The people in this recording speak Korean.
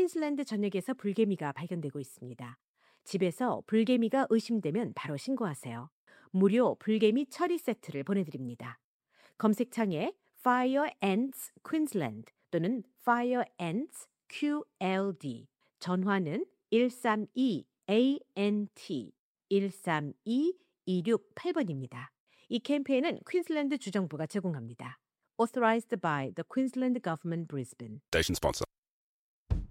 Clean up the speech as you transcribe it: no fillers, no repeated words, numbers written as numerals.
퀸슬랜드 전역에서 불개미가 발견되고 있습니다. 집에서 불개미가 의심되면 바로 신고하세요. 무료 불개미 처리 세트를 보내드립니다. 검색창에 Fire Ants Queensland 또는 Fire Ants QLD, 전화는 132-ANT 132-268번입니다. 이 캠페인은 퀸슬랜드 주정부가 제공합니다. Authorized by the Queensland Government, Brisbane. Station sponsor.